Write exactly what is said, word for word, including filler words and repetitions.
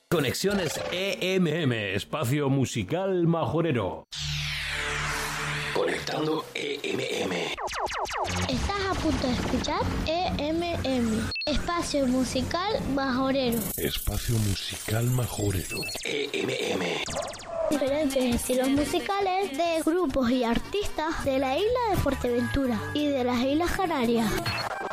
Conexiones E M M, espacio musical majorero. Conectando E M M. Estás a punto de escuchar E M M, espacio musical majorero. Espacio musical majorero. E M M. Diferentes estilos musicales de grupos y artistas de la isla de Fuerteventura y de las Islas Canarias.